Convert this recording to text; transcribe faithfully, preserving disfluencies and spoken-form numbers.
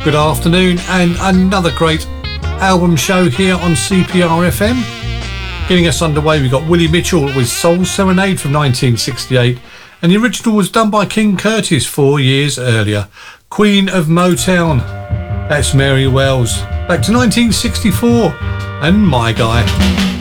Good afternoon, and another great album show here on C P R F M. Getting us underway, we've got Willie Mitchell with Soul Serenade from nineteen sixty-eight, and the original was done by King Curtis four years earlier. Queen of Motown, that's Mary Wells. Back to nineteen sixty-four, and My Guy.